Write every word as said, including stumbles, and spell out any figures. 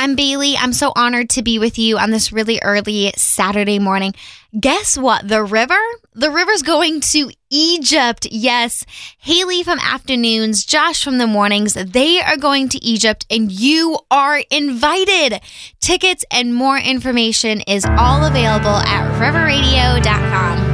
I'm Bailey. I'm so honored to be with you on this really early Saturday morning. Guess what? The river? The river's going to Egypt. Yes. Haley from afternoons, Josh from the mornings. They are going to Egypt and you are invited. Tickets and more information is all available at river radio dot com.